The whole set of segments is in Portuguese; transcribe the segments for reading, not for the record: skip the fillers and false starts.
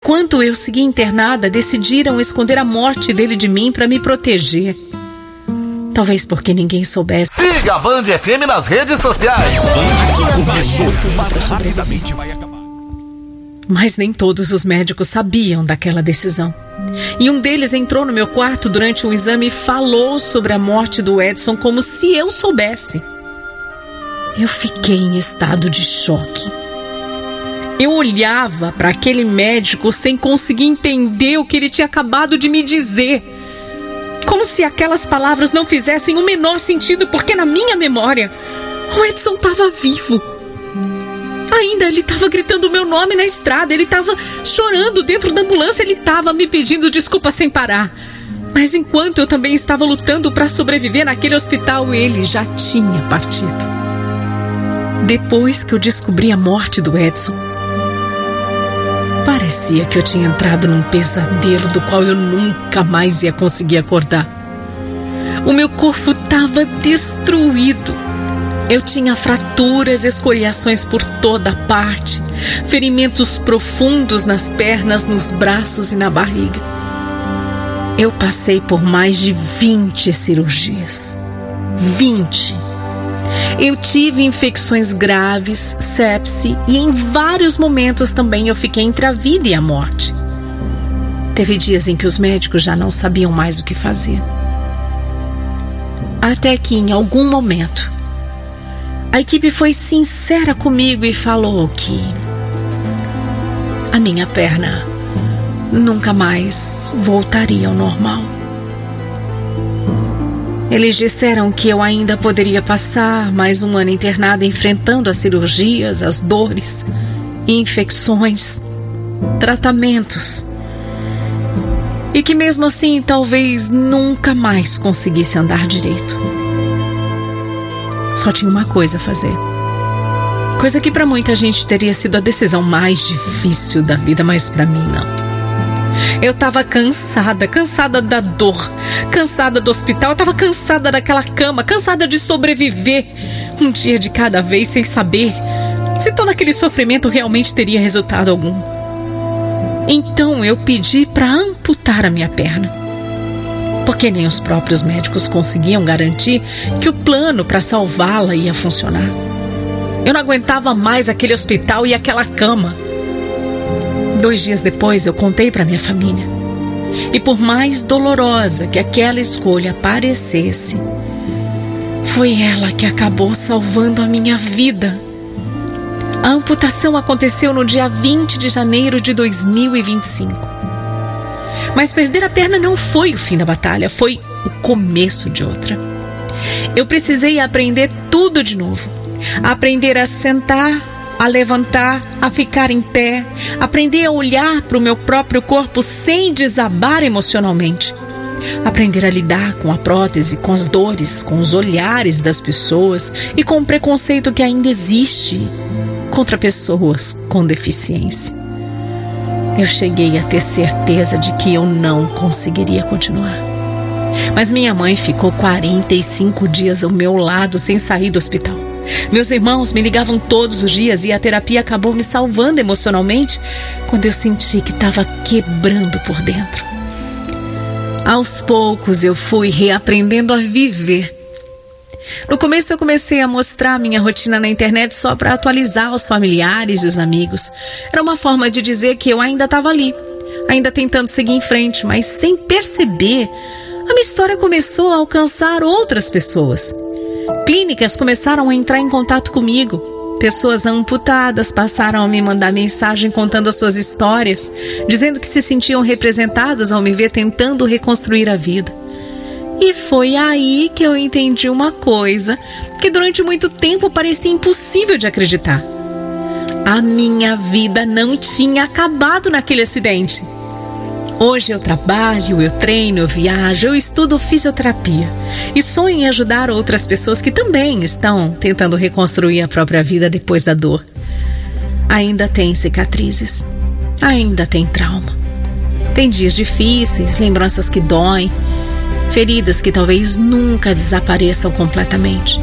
enquanto eu seguia internada, decidiram esconder a morte dele de mim para me proteger. Talvez porque ninguém soubesse. Siga a Band FM nas redes sociais. Mas nem todos os médicos sabiam daquela decisão. E um deles entrou no meu quarto durante um exame e falou sobre a morte do Edson como se eu soubesse. Eu fiquei em estado de choque. Eu olhava para aquele médico sem conseguir entender o que ele tinha acabado de me dizer. Como se aquelas palavras não fizessem o menor sentido, porque na minha memória, o Edson estava vivo. Ainda ele estava gritando o meu nome na estrada, ele estava chorando dentro da ambulância, ele estava me pedindo desculpa sem parar. Mas enquanto eu também estava lutando para sobreviver naquele hospital, ele já tinha partido. Depois que eu descobri a morte do Edson, parecia que eu tinha entrado num pesadelo do qual eu nunca mais ia conseguir acordar. O meu corpo estava destruído. Eu tinha fraturas, escoriações por toda parte, ferimentos profundos nas pernas, nos braços e na barriga. Eu passei por mais de 20 cirurgias. 20. Eu tive infecções graves, sepse e em vários momentos também eu fiquei entre a vida e a morte. Teve dias em que os médicos já não sabiam mais o que fazer. Até que em algum momento, a equipe foi sincera comigo e falou que a minha perna nunca mais voltaria ao normal. Eles disseram que eu ainda poderia passar mais um ano internada enfrentando as cirurgias, as dores, infecções, tratamentos. E que mesmo assim talvez nunca mais conseguisse andar direito. Só tinha uma coisa a fazer. Coisa que para muita gente teria sido a decisão mais difícil da vida, mas para mim não. Eu estava cansada da dor, cansada do hospital, eu estava cansada daquela cama, cansada de sobreviver um dia de cada vez sem saber se todo aquele sofrimento realmente teria resultado algum. Então eu pedi para amputar a minha perna, porque nem os próprios médicos conseguiam garantir que o plano para salvá-la ia funcionar. Eu não aguentava mais aquele hospital e aquela cama. 2 dias depois eu contei para minha família. E por mais dolorosa que aquela escolha parecesse, foi ela que acabou salvando a minha vida. A amputação aconteceu no dia 20 de janeiro de 2025. Mas perder a perna não foi o fim da batalha, foi o começo de outra. Eu precisei aprender tudo de novo. Aprender a sentar, a levantar, a ficar em pé, aprender a olhar para o meu próprio corpo sem desabar emocionalmente. Aprender a lidar com a prótese, com as dores, com os olhares das pessoas e com o preconceito que ainda existe contra pessoas com deficiência. Eu cheguei a ter certeza de que eu não conseguiria continuar. Mas minha mãe ficou 45 dias ao meu lado sem sair do hospital. Meus irmãos me ligavam todos os dias e a terapia acabou me salvando emocionalmente quando eu senti que estava quebrando por dentro. Aos poucos eu fui reaprendendo a viver. No começo eu comecei a mostrar minha rotina na internet só para atualizar os familiares e os amigos. Era uma forma de dizer que eu ainda estava ali, ainda tentando seguir em frente, mas sem perceber, a minha história começou a alcançar outras pessoas. Clínicas começaram a entrar em contato comigo. Pessoas amputadas passaram a me mandar mensagem contando as suas histórias, dizendo que se sentiam representadas ao me ver tentando reconstruir a vida. E foi aí que eu entendi uma coisa que durante muito tempo parecia impossível de acreditar. A minha vida não tinha acabado naquele acidente. Hoje eu trabalho, eu treino, eu viajo, eu estudo fisioterapia e sonho em ajudar outras pessoas que também estão tentando reconstruir a própria vida depois da dor. Ainda tem cicatrizes, ainda tem trauma. Tem dias difíceis, lembranças que doem, feridas que talvez nunca desapareçam completamente.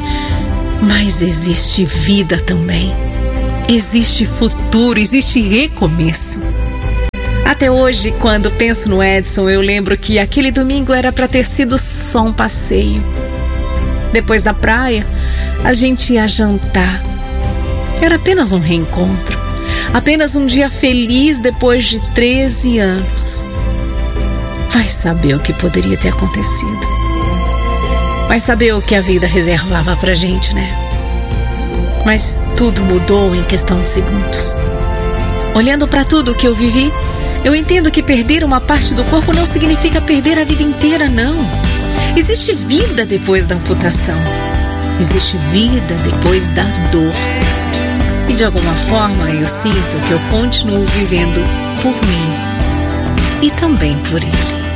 Mas existe vida também. Existe futuro, existe recomeço. Até hoje, quando penso no Edson, eu lembro que aquele domingo era para ter sido só um passeio. Depois da praia, a gente ia jantar. Era apenas um reencontro. Apenas um dia feliz depois de 13 anos. Vai saber o que poderia ter acontecido. Vai saber o que a vida reservava pra gente, né? Mas tudo mudou em questão de segundos. Olhando pra tudo o que eu vivi, eu entendo que perder uma parte do corpo não significa perder a vida inteira, não. Existe vida depois da amputação. Existe vida depois da dor. E de alguma forma eu sinto que eu continuo vivendo por mim e também por ele.